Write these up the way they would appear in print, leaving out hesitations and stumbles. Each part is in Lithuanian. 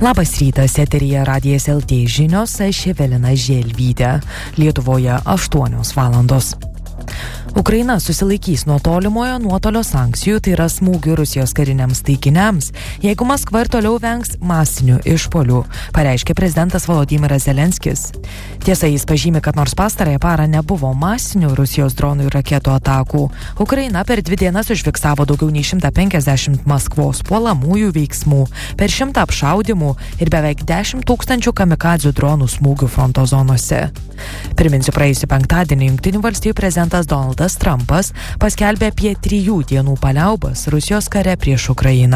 Labas rytas, eteryje Radijas LT žinios, aš Evelina Želvytė. Lietuvoje 8 valandos. Ukraina susilaikys nuo tolimojo nuotolio sankcijų, tai yra smūgių Rusijos kariniams taikiniams, jeigu Maskva ir toliau vengs masinių išpuolių, pareiškė prezidentas Volodymyras Zelenskis. Tiesa, jis pažymi, kad nors pastarąją parą nebuvo masinių Rusijos dronų ir raketų atakų, Ukraina per 2 dienas užfiksavo daugiau nei 150 Maskvos puolamųjų veiksmų, per 100 apšaudymų ir beveik 10 000 kamikadzių dronų smūgių fronto zonose. Priminsiu, praėjusį penktadienį Jungtinių valstijų prezidentas Donaldas Trumpas paskelbė apie 3 dienų paliaubas Rusijos kare prieš Ukrainą.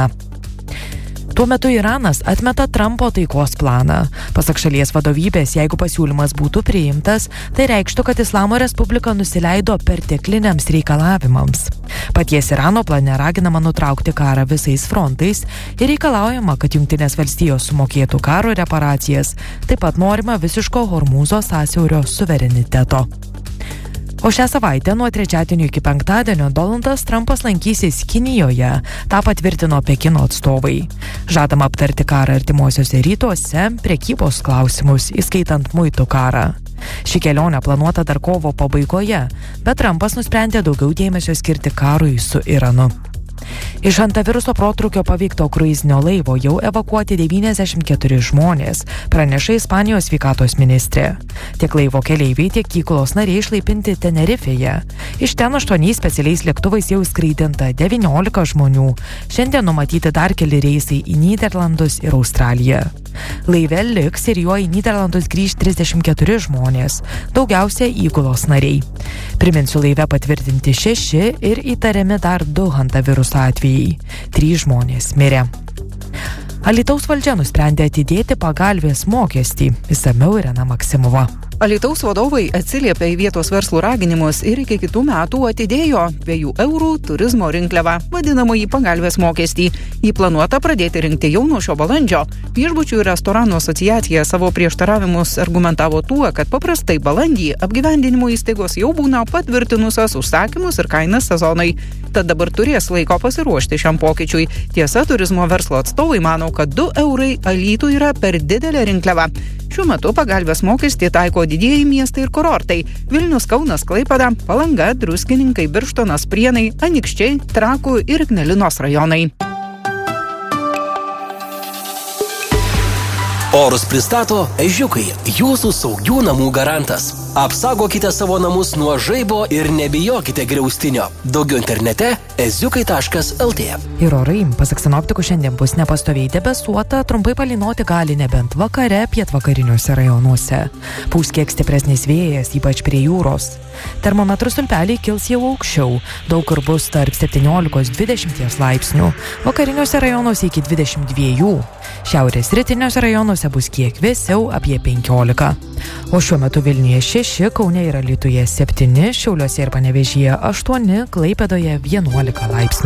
Tuo metu Iranas atmeta Trumpo taikos planą. Pasak šalies vadovybės, jeigu pasiūlymas būtų priimtas, tai reikštų, kad Islamo Respublika nusileido pertekliniams reikalavimams. Paties Irano plane raginama nutraukti karą visais frontais ir reikalaujama, kad Jungtinės valstijos sumokėtų karo reparacijas, taip pat norima visiško Hormūzo sąsiaurio suvereniteto. O šią savaitę nuo trečiadienio iki penktadienio Donaldas Trumpas lankysis Kinijoje, tą patvirtino Pekino atstovai. Žadama aptarti karą artimuosiuose rytuose, prekybos klausimus, įskaitant muitų karą. Ši kelionė planuota dar kovo pabaigoje, bet Trumpas nusprendė daugiau dėmesio skirti karui su Iranu. Iš hantaviruso protrūkio paveikto kruizinio laivo jau evakuoti 94 žmonės, praneša Ispanijos sveikatos ministrė. Tiek laivo keleiviai, tiek įgulos nariai išlaipinti Tenerifėje. Iš ten 8 specialiais lėktuvais jau skraidinta 19 žmonių. Šiandien numatyti dar keli reisai į Nyderlandus ir Australiją. Laive liks ir juo į Nyderlandus grįž 34 žmonės, daugiausia įgulos nariai. Priminsiu, laive patvirtinti 6 ir įtariami dar 2 hantaviruso atvejai. 3 žmonės mirė. Alytaus valdžia nusprendė atidėti pagalvės mokestį. Išsamiau Irena Maksimova. Alytaus vadovai atsiliepė į vietos verslų raginimus ir iki kitų metų atidėjo 2 eurų turizmo rinkliavą, vadinamąjį pagalvės mokestį. Jį planuota pradėti rinkti jau nuo šio balandžio. Viešbučių ir restoranų asociacija savo prieštaravimus argumentavo tuo, kad paprastai balandį apgyvendinimo įstaigos jau būna patvirtinusios užsakymus ir kainas sezonai. Tad dabar turės laiko pasiruošti šiam pokyčiui. Tiesa, turizmo verslo atstovai mano, kad 2 eurai Alytui yra per didelė rinkliava. Šiuo metu pagalvės mokestį taiko didieji miestai ir kurortai – Vilnius, Kaunas, Klaipėda, Palanga, Druskininkai, Birštonas, Prienai, Anykščiai, Trakų ir Ignalinos rajonai. Orus pristato Ežiukai, jūsų saugių namų garantas. Apsaugokite savo namus nuo žaibo ir nebijokite griaustinio. Daugiau internete eziukai.lt. Ir orai, pasak sinoptikų, šiandien bus nepastoviai debesuota, trumpai palynoti gali nebent vakare pietvakariniuose rajonuose. Pūs kiek stipresnis vėjas, ypač prie jūros. Termometrų stulpeliai kils jau aukščiau, daug kur bus tarp 17-20 laipsnių, vakariniuose rajonuose iki 22, šiaurės rytiniuose rajonuose bus kiek vėsiau apie 15. O šiuo metu Vilniuje 6, Kaune ir Alytuje 7, Šiauliuose ir Panevėžyje 8, Klaipėdoje 11 laipsnių.